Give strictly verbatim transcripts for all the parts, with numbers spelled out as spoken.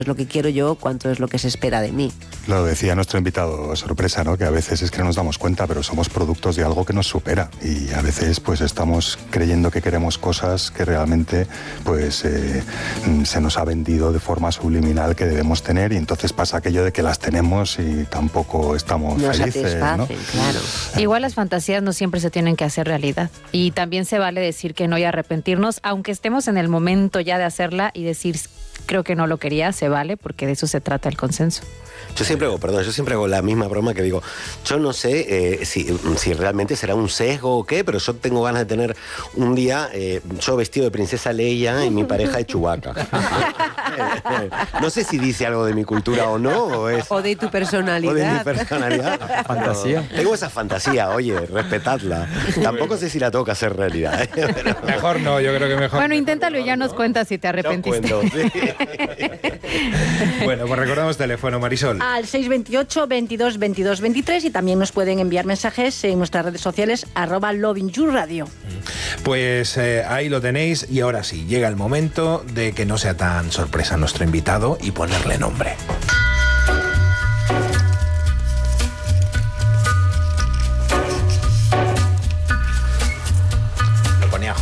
es lo que quiero yo, cuánto es lo que se espera de mí. Lo decía nuestro invitado sorpresa, ¿no? Que a veces es que no nos damos cuenta, pero somos productos de algo que nos supera y a veces pues estamos creyendo que queremos cosas que realmente pues eh, se nos ha vendido de forma subliminal que debemos tener y entonces pasa aquello de que las tenemos y tampoco estamos nos felices, ¿no? Claro. Igual las fantasías no siempre se tienen que hacer realidad y también se vale decir que no y arrepentirnos, aunque estemos en el momento ya de hacerla y decir creo que no lo quería, se vale, porque de eso se trata el consenso. Yo siempre hago, perdón, yo siempre hago la misma broma que digo, yo no sé eh, si, si realmente será un sesgo o qué, pero yo tengo ganas de tener un día, eh, yo vestido de princesa Leia y mi pareja de Chewbacca. No sé si dice algo de mi cultura o no, o, es, o de tu personalidad. O de mi personalidad. Fantasía. No, tengo esa fantasía, oye, respetadla. Tampoco sé si la tengo que hacer realidad. ¿eh? Pero... Mejor no, yo creo que mejor. Bueno, no, inténtalo y ya nos cuentas si te arrepentiste. Yo cuento, sí. Bueno, pues recordamos teléfono, Marisol. Al seis veintiocho, veintidós, veintidós, veintitrés y también nos pueden enviar mensajes en nuestras redes sociales arroba Loving You Radio. Pues eh, ahí lo tenéis y ahora sí, llega el momento de que no sea tan sorpresa nuestro invitado y ponerle nombre. Lo ponía.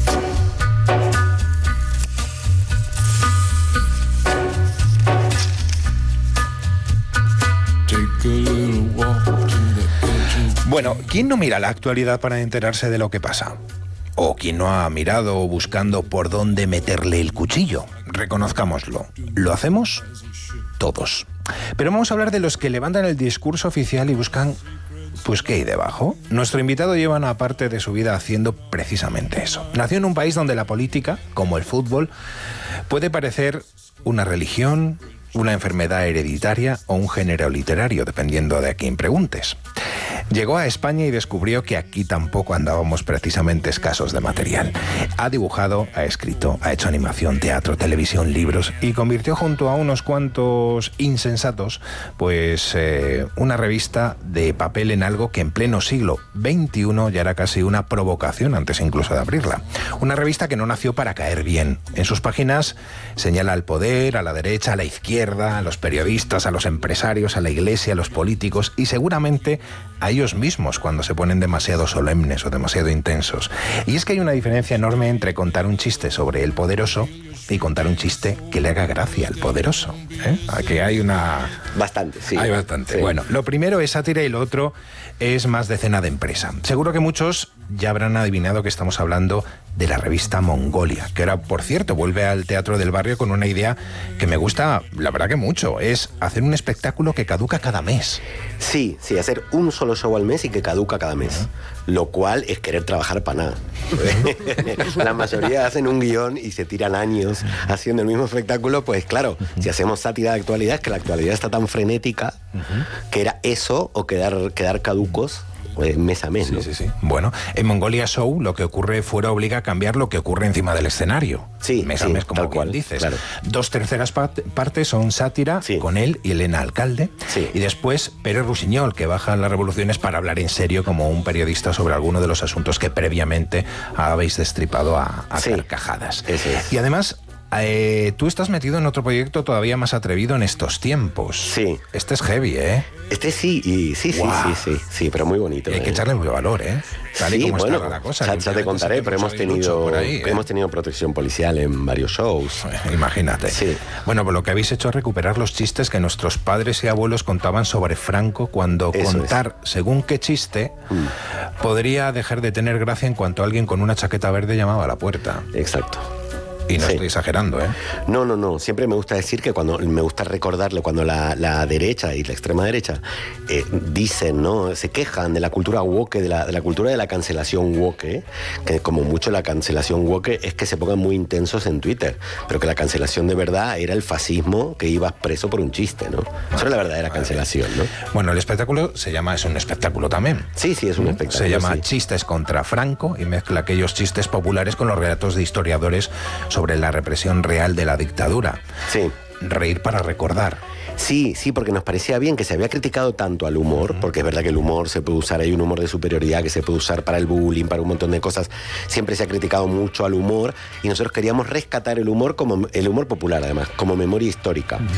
Bueno, ¿quién no mira la actualidad para enterarse de lo que pasa? ¿O quién no ha mirado buscando por dónde meterle el cuchillo? Reconozcámoslo. ¿Lo hacemos? Todos. Pero vamos a hablar de los que levantan el discurso oficial y buscan, pues, ¿qué hay debajo? Nuestro invitado lleva una parte de su vida haciendo precisamente eso. Nació en un país donde la política, como el fútbol, puede parecer una religión, una enfermedad hereditaria o un género literario, dependiendo de a quién preguntes. Llegó a España y descubrió que aquí tampoco andábamos precisamente escasos de material. Ha dibujado, ha escrito, ha hecho animación, teatro, televisión, libros y convirtió junto a unos cuantos insensatos, pues eh, una revista de papel en algo que en pleno siglo veintiuno ya era casi una provocación antes incluso de abrirla. Una revista que no nació para caer bien. En sus páginas señala al poder, a la derecha, a la izquierda, a los periodistas, a los empresarios, a la iglesia, a los políticos y seguramente a ellos mismos cuando se ponen demasiado solemnes o demasiado intensos. Y es que hay una diferencia enorme entre contar un chiste sobre el poderoso y contar un chiste que le haga gracia al poderoso. ¿Eh? Aquí hay una... Bastante, sí. Hay bastante. Sí. Bueno, lo primero es sátira y lo otro es más de cena de empresa. Seguro que muchos ya habrán adivinado que estamos hablando de la revista Mongolia, que ahora, por cierto, vuelve al Teatro del Barrio con una idea que me gusta, la verdad que mucho, es hacer un espectáculo que caduca cada mes. Sí, sí, hacer un solo show al mes y que caduca cada mes, uh-huh. Lo cual es querer trabajar para nada. La mayoría hacen un guión y se tiran años haciendo el mismo espectáculo, pues claro, uh-huh. Si hacemos sátira de actualidad, es que la actualidad está tan frenética uh-huh. que era eso o quedar, quedar caducos mes a mes, sí, ¿no? Sí, sí. Bueno, en Mongolia Show lo que ocurre fuera obliga a cambiar lo que ocurre encima del escenario. Sí, mes sí, a mes, como tal bien cual, dices. Claro. Dos terceras part- partes son sátira, sí. Con él y Elena Alcalde. Sí. Y después Pérez Rusiñol, que baja las revoluciones para hablar en serio como un periodista sobre alguno de los asuntos que previamente habéis destripado a, a sí. carcajadas. Eso es. Y además... Eh, tú estás metido en otro proyecto todavía más atrevido en estos tiempos. Sí. Este es heavy, ¿eh? Este sí, y sí, sí, wow. sí, sí, sí, pero muy bonito. Y hay ¿eh? que echarle mucho valor, ¿eh? Tal y sí, como bueno, está la cosa. Ya, ya te contaré, pero hemos tenido, por ahí, ¿eh? hemos tenido protección policial en varios shows. Eh, imagínate. Sí. Bueno, pues lo que habéis hecho es recuperar los chistes que nuestros padres y abuelos contaban sobre Franco, cuando Eso contar es. según qué chiste mm. podría dejar de tener gracia en cuanto alguien con una chaqueta verde llamaba a la puerta. Exacto. Y no sí. estoy exagerando, ¿eh? No, no, no. Siempre me gusta decir que cuando me gusta recordarle cuando la, la derecha y la extrema derecha eh, dicen, ¿no? Se quejan de la cultura woke, de la, de la cultura de la cancelación woke, ¿eh? Que como mucho la cancelación woke es que se pongan muy intensos en Twitter, pero que la cancelación de verdad era el fascismo que ibas preso por un chiste, ¿no? Eso era la verdadera cancelación, ¿no? Bueno, el espectáculo se llama, es un espectáculo también. Sí, sí, es un espectáculo. Se llama sí. Chistes contra Franco y mezcla aquellos chistes populares con los relatos de historiadores sobre la represión real de la dictadura. Sí. Reír para recordar. Sí, sí, porque nos parecía bien que se había criticado tanto al humor, porque es verdad que el humor se puede usar, hay un humor de superioridad que se puede usar para el bullying, para un montón de cosas. Siempre se ha criticado mucho al humor y nosotros queríamos rescatar el humor como el humor popular, además, como memoria histórica.